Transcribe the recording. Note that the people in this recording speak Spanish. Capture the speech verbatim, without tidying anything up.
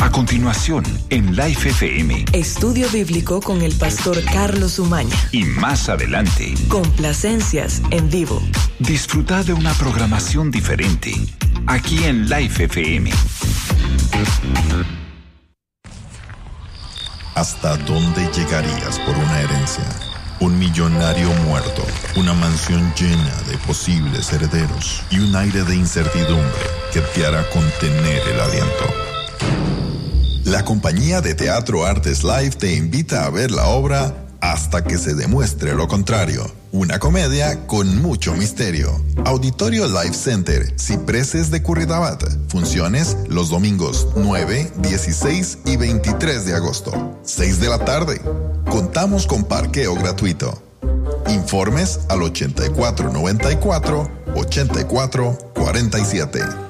A continuación, en Life F M. Estudio bíblico con el pastor Carlos Umaña. Y más adelante, complacencias en vivo. Disfruta de una programación diferente, aquí en Life F M. ¿Hasta dónde llegarías por una herencia? Un millonario muerto, una mansión llena de posibles herederos y un aire de incertidumbre que te hará contener el aliento. La compañía de teatro Artes Live te invita a ver la obra Hasta que se demuestre lo contrario. Una comedia con mucho misterio. Auditorio Life Center, Cipreses de Curridabat. Funciones los domingos nueve, dieciséis y veintitrés de agosto. seis de la tarde. Contamos con parqueo gratuito. Informes al ochenta y cuatro noventa y cuatro, ochenta y cuatro cuarenta y siete.